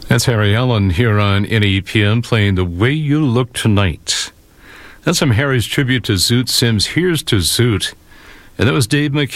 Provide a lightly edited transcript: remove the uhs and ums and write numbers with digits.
That's Harry Allen here on NEPM playing The Way You Look Tonight. That's from Harry's tribute to Zoot Sims. Here's to Zoot. And that was Dave McKay.